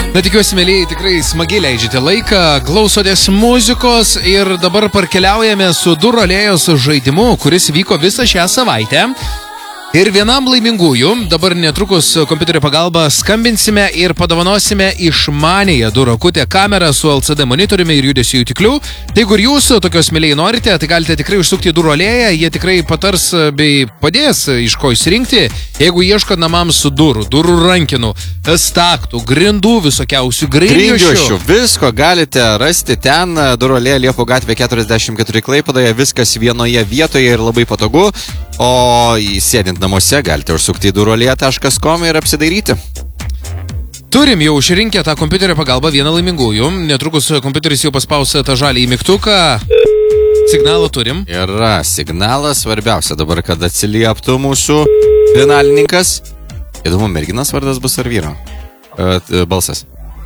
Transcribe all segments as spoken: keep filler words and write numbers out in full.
Na, tikiuosi, mėlyjei, tikrai smagiai leidžiate laiką, klausotės muzikos ir dabar parkeliaujame su durų alėjos žaidimu, kuris vyko visą šią savaitę. Ir vienam laimingųjų, dabar netrukus kompiuterio pagalba skambinsime ir padovanosime išmanėją durų akutę kamerą su L C D monitoriumi ir judesio jutikliu. Tai jeigu ir jūs tokios mėlyjei norite, tai galite tikrai užsukti į durų alėją, jie tikrai patars bei padės iš ko išsirinkti. Jeigu ieškot namams su durų, durų rankinų, staktų, grindų, visokiausių grindjuošių. Visko galite rasti ten, durų alėja Liepų gatvė keturiasdešimt keturi Klaipėdoje, viskas vienoje vietoje ir labai patogu. O sėdint namuose galite užsukti į durolėja taškas com ir apsidairyti. Turim jau išrinkę tą kompiuterio pagalbą vieną laimingųjų. Netrukus kompiuteris jau paspaus tą žalį į mygtuką. Signalą turim. Yra signalas, svarbiausia dabar, kad atsilieptų mūsų finalininkas. Įdomu, merginos vardas bus ar vyro? E, balsas.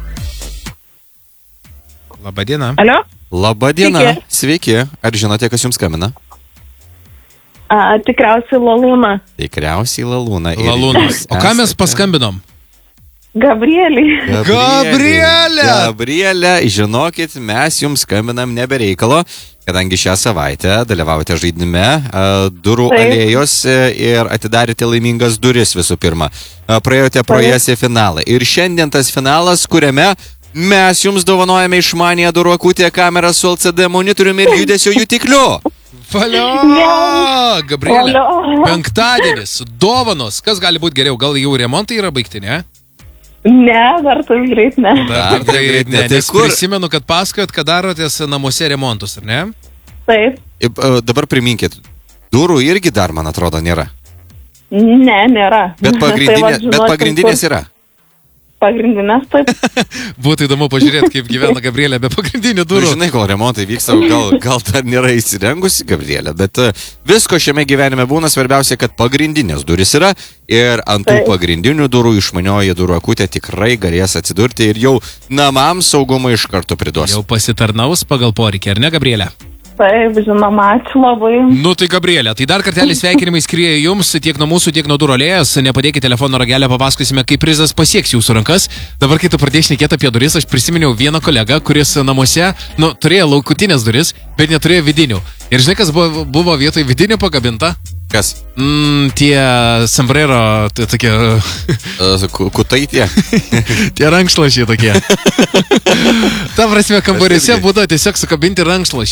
Labadiena. Alio? Labadiena. Sveiki. Sveiki. Ar žinote, kas jums skambina? A, tikriausiai Lalūna. Tikriausiai Lalūna. Lalūnas. O ką mes paskambinom? Gabrielį. Gabrielė! Gabrielė, žinokit, mes jums skambinam nebereikalo, kadangi šią savaitę dalyvaujate žaidime durų Taip. alėjos ir atidarėte laimingas duris visų pirma. Praėjote pro jas į finalą. Ir šiandien tas finalas, kuriame mes jums dovanojame išmanėją durų akutę kamerą su L C D monitoriumi ir judesio jutikliu. Valio! Gabrielė, penktadienis, dovanos. Kas gali būti geriau? Gal jau remontai yra baigti, ne? Ne, dar taip greit ne. Dar taip greit ne. Nes prisimenu, kad pasakojot, kad darotės namuose remontus, ar ne? Taip. Dabar priminkit, durų irgi dar, man atrodo, nėra. Ne, nėra. Bet, pagrindinė, tai va, bet pagrindinės yra. Pagrindinės, taip. Būtų įdomu pažiūrėti, kaip gyvena Gabrielė be pagrindinių durų. Nu, žinai, kol remontai vyksta, gal, gal dar nėra įsirengusi Gabrielė, bet visko šiame gyvenime būna, svarbiausia, kad pagrindinės duris yra ir ant tų pagrindinių durų išmanioji durų akutė tikrai galės atsidurti ir jau namams saugumą iš karto priduos. Jau pasitarnaus pagal poreikį, ar ne, Gabrielė? Taip, žinoma, ačiū labai. Nu tai Gabrielė, tai dar kartelį sveikinimai skrieja jums tiek nuo mūsų, tiek nuo durų alėjos. Nepadėkite telefono ragelę, papasakosime, kaip prizas pasieks jūsų rankas. Dabar, kai tu pradėjai šnekėti apie duris, aš prisiminiau vieną kolegą, kuris namuose, nu, turėjo laukutinės duris, bet neturėjo vidinių. Ir žinai, kas buvo, buvo vietoj vidinių pagabinta? Kas? Mm, tie sombrero, tai tokie... Kutai tie? Tie rankšluošiai tokie. Ta prasme, kambariuose būdavo tiesiog sukabinti rankšluošiai.